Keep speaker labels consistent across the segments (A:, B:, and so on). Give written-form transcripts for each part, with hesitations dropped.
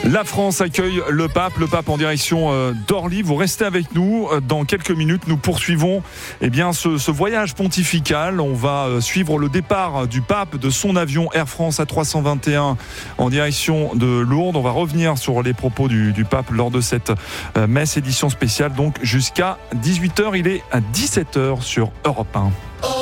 A: La France accueille le pape en direction d'Orly. Vous restez avec nous. Dans quelques minutes, nous poursuivons ce voyage pontifical. On va suivre le départ du pape de son avion Air France A321 en direction de Lourdes. On va revenir sur les propos du pape lors de cette messe édition spéciale. Donc jusqu'à 18h, il est à 17h sur Europe 1.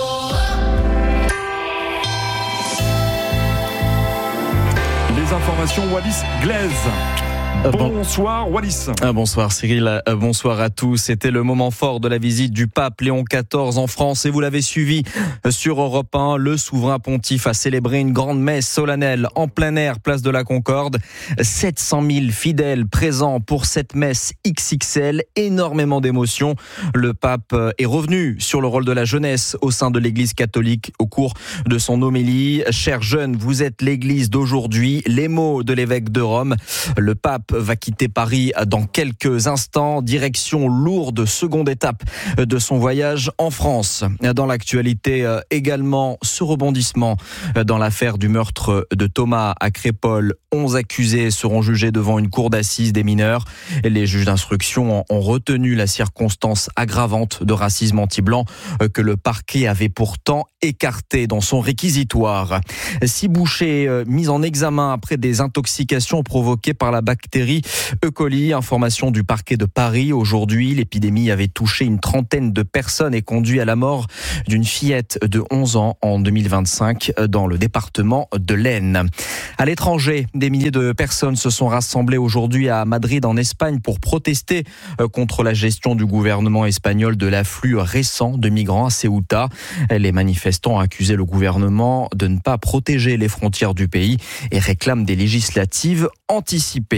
A: Les informations Wallis Glaise. Bonsoir Wallis.
B: Bonsoir Cyril, bonsoir à tous. C'était le moment fort de la visite du pape Léon XIV en France et vous l'avez suivi sur Europe 1. Le souverain pontife a célébré une grande messe solennelle en plein air, place de la Concorde. 700 000 fidèles présents pour cette messe XXL, énormément d'émotions. Le pape est revenu sur le rôle de la jeunesse au sein de l'Église catholique au cours de son homélie. Chers jeunes, vous êtes l'Église d'aujourd'hui. Les mots de l'évêque de Rome. Le pape va quitter Paris dans quelques instants, direction Lourdes, seconde étape de son voyage en France. Dans l'actualité également, ce rebondissement dans l'affaire du meurtre de Thomas à Crépol. 11 accusés seront jugés devant une cour d'assises des mineurs. Les juges d'instruction ont retenu la circonstance aggravante de racisme anti-blanc que le parquet avait pourtant écarté dans son réquisitoire. 6 bouchers mis en examen après des intoxications provoquées par la bactérie E. coli. Information du parquet de Paris. Aujourd'hui, l'épidémie avait touché une trentaine de personnes et conduit à la mort d'une fillette de 11 ans en 2025 dans le département de l'Aisne. À l'étranger, des milliers de personnes se sont rassemblées aujourd'hui à Madrid en Espagne pour protester contre la gestion du gouvernement espagnol de l'afflux récent de migrants à Ceuta. Les manifestants ont accusé le gouvernement de ne pas protéger les frontières du pays et réclament des législatives anticipées.